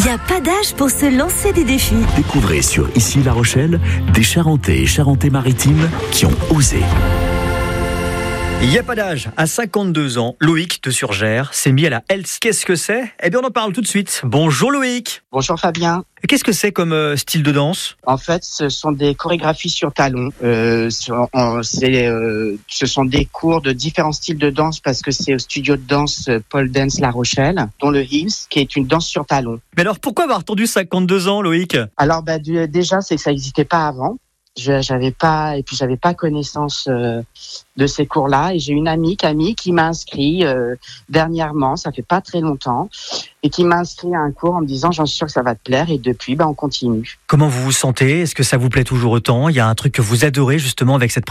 n'y a pas d'âge pour se lancer des défis. Découvrez sur Ici La Rochelle des Charentais et Charentais-Maritimes qui ont osé. Il n'y a pas d'âge. À 52 ans, Loïc de Surgères s'est mis à la Health. Qu'est-ce que c'est ? Eh bien, on en parle tout de suite. Bonjour Loïc. Bonjour Fabien. Qu'est-ce que c'est comme style de danse ? En fait, ce sont des chorégraphies sur talons. Ce sont des cours de différents styles de danse parce que c'est au studio de danse Pole Dance La Rochelle, dont le Hills, qui est une danse sur talons. Mais alors, pourquoi avoir attendu 52 ans, Loïc ? Alors, déjà, c'est que ça n'existait pas avant. J'avais pas connaissance de ces cours-là, et j'ai une amie, Camille, qui m'a inscrit dernièrement, ça fait pas très longtemps, et qui m'a inscrit à un cours en me disant j'en suis sûr que ça va te plaire, et depuis on continue. Comment vous vous sentez ? Est-ce que ça vous plaît toujours autant ? Il y a un truc que vous adorez justement avec cette pratique ?